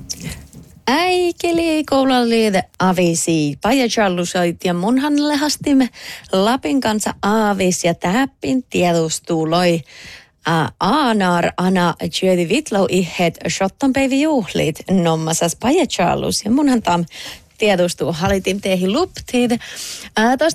Äikeli koulaliide avisi pajajallusoit ja munhan lehastimme Lapin kanssa aavis ja täppin tiedustuloi. Aanar ana tjödi vitlau ihet shottonpäivi juhlit nommasas pajajallus ja munhan tam tiedustuu halitim tehi luptid.